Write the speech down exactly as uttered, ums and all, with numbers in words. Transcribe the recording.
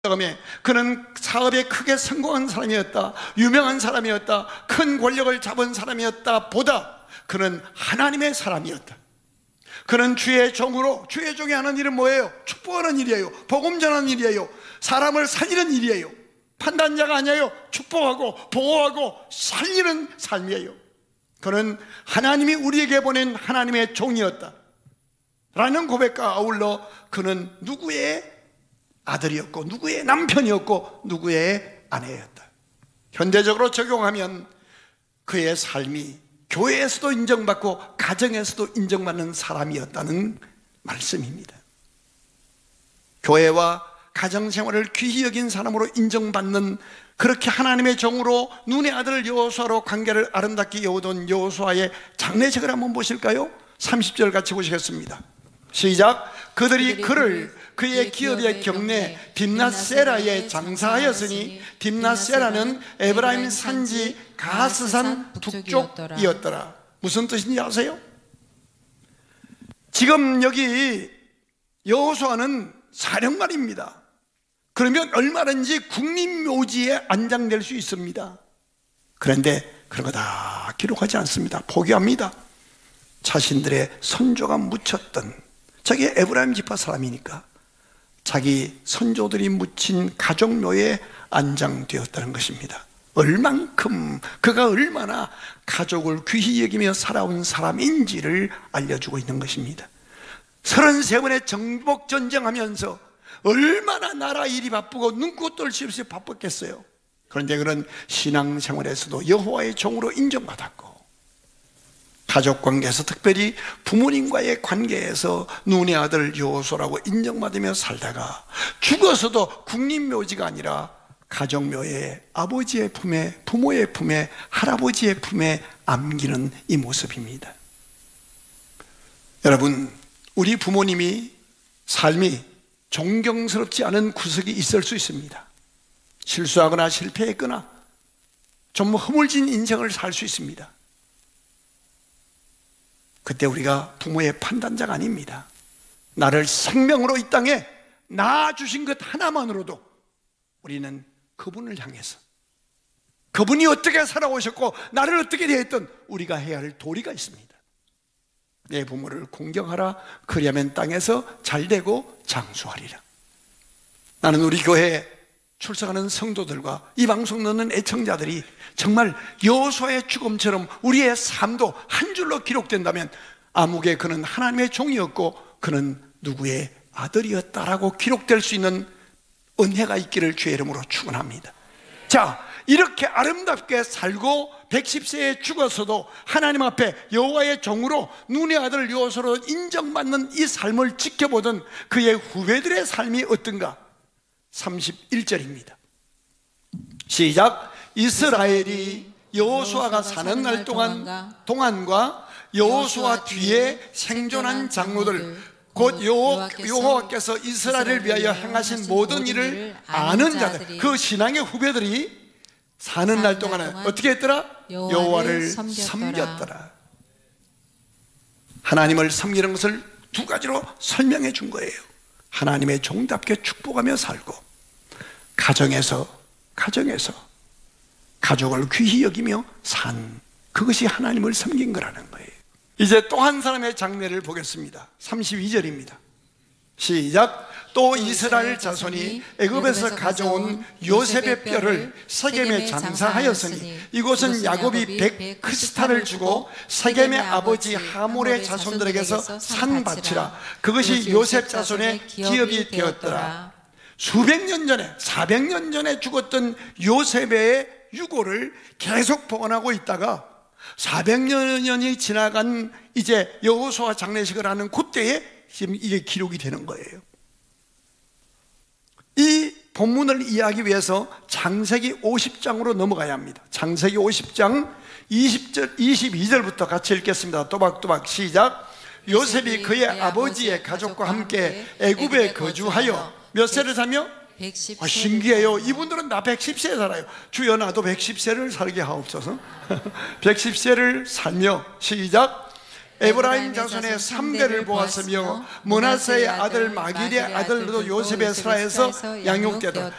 다음에 그는 사업에 크게 성공한 사람이었다, 유명한 사람이었다, 큰 권력을 잡은 사람이었다 보다 그는 하나님의 사람이었다. 그는 주의 종으로, 주의 종이 하는 일은 뭐예요? 축복하는 일이에요. 복음 전하는 일이에요. 사람을 살리는 일이에요. 판단자가 아니에요. 축복하고 보호하고 살리는 삶이에요. 그는 하나님이 우리에게 보낸 하나님의 종이었다 라는 고백과 아울러 그는 누구의 아들이었고 누구의 남편이었고 누구의 아내였다. 현대적으로 적용하면 그의 삶이 교회에서도 인정받고 가정에서도 인정받는 사람이었다는 말씀입니다. 교회와 가정생활을 귀히 여긴 사람으로 인정받는, 그렇게 하나님의 종으로 눈의 아들 여호수아로 관계를 아름답게 이어오던 여호수아의 장례식을 한번 보실까요? 삼십 절 같이 보시겠습니다. 시작. 그들이 그를 그의 기업의 경내 딥낫세라에 장사하였으니, 딥낫세라는 에브라임 산지 가스산 북쪽이었더라. 무슨 뜻인지 아세요? 지금 여기 여호수아는 사령관입니다. 그러면 얼마든지 국립묘지에 안장될 수 있습니다. 그런데 그런 거 다 기록하지 않습니다. 포기합니다. 자신들의 선조가 묻혔던, 자기 에브라임 지파 사람이니까 자기 선조들이 묻힌 가족묘에 안장되었다는 것입니다. 얼만큼 그가 얼마나 가족을 귀히 여기며 살아온 사람인지를 알려주고 있는 것입니다. 서른세 번의 정복전쟁하면서 얼마나 나라 일이 바쁘고 눈코 뜰 새 없이 바빴겠어요. 그런데 그런 신앙생활에서도 여호와의 종으로 인정받았고, 가족관계에서 특별히 부모님과의 관계에서 눈의 아들 여호수아라고 인정받으며 살다가 죽어서도 국립묘지가 아니라 가정묘에 아버지의 품에, 부모의 품에, 할아버지의 품에 안기는 이 모습입니다. 여러분, 우리 부모님이 삶이 존경스럽지 않은 구석이 있을 수 있습니다. 실수하거나 실패했거나 좀 허물진 인생을 살 수 있습니다. 그때 우리가 부모의 판단자가 아닙니다. 나를 생명으로 이 땅에 낳아주신 것 하나만으로도 우리는 그분을 향해서, 그분이 어떻게 살아오셨고 나를 어떻게 대했던 우리가 해야 할 도리가 있습니다. 내 부모를 공경하라. 그리하면 땅에서 잘되고 장수하리라. 나는 우리 교회에 출석하는 성도들과 이 방송 듣는 애청자들이 정말 여호수아의 죽음처럼 우리의 삶도 한 줄로 기록된다면, 아무개 그는 하나님의 종이었고 그는 누구의 아들이었다라고 기록될 수 있는 은혜가 있기를 주의 이름으로 축원합니다. 자, 이렇게 아름답게 살고 백십 세에 죽어서도 하나님 앞에 여호와의 종으로 눈의 아들 여호수아로 인정받는 이 삶을 지켜보던 그의 후배들의 삶이 어떤가? 삼십일 절입니다. 시작. 이스라엘이 여호수아가 사는 날 동안 동안과 여호수아 뒤에 생존한 장로들, 곧 여호와께서 이스라엘을 위하여 행하신 모든 일을 아는 자들, 그 신앙의 후배들이 사는 날 동안은 어떻게 했더라? 여호와를 섬겼더라. 하나님을 섬기는 것을 두 가지로 설명해 준 거예요. 하나님의 종답게 축복하며 살고, 가정에서 가정에서 가족을 귀히 여기며 산, 그것이 하나님을 섬긴 거라는 거예요. 이제 또 한 사람의 장례를 보겠습니다. 삼십이 절입니다. 시작. 또 이스라엘 자손이 애굽에서 가져온 요셉의 뼈를 세겜에 장사하였으니, 이곳은 야곱이 백 크스타를 주고 세겜의 아버지 하몰의 자손들에게서 산 밭이라. 그것이 요셉 자손의 기업이 되었더라. 수백 년 전에, 사백 년 전에 죽었던 요셉의 유고를 계속 복원하고 있다가 사백 년이 지나간 이제 여호수아 장례식을 하는 그때에 지금 이게 기록이 되는 거예요. 이 본문을 이해하기 위해서 창세기 오십 장으로 넘어가야 합니다. 창세기 오십 장 이십 절, 이십이 절부터 같이 읽겠습니다. 또박또박 시작. 요셉이 그의 아버지의 가족과 함께 애굽에 거주하여 몇 세를 살며? 아, 신기해요. 이분들은 나 백십 세 살아요. 주여 나도 백십 세를 살게 하옵소서. 백십 세를 살며, 시작. 에브라임 자손의 삼 대를 보았으며 므낫세의 아들 마길의 아들도 요셉의 스라에서 양육되도